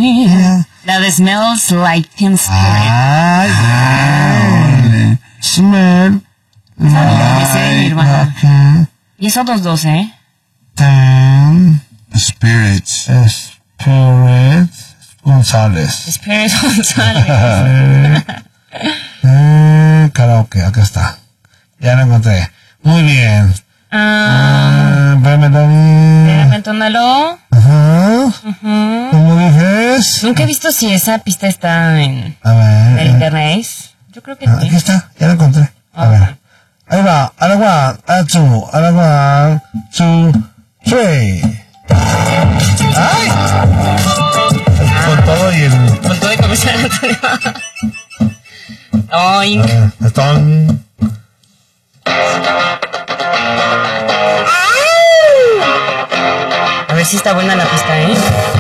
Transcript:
La de Smells Like Teen Spirit. Ay, smell like Y eso 2-2, ¿eh? Teen Spirits. Spirit González. Spirit González. Karaoke, acá está. Ya lo encontré. Muy bien. Espérame, entónalo. Ajá. ¿Cómo dices? Nunca he visto si esa pista está en A ver. el internet. Yo creo que Aquí sí. está, ya lo encontré. A ver. Ahí va. A la one, a two, a la one, two, three. ¡Ay! Con todo y el... Con todo y comercial anterior. Oink. Están... A ver si está buena la pista, ¿eh?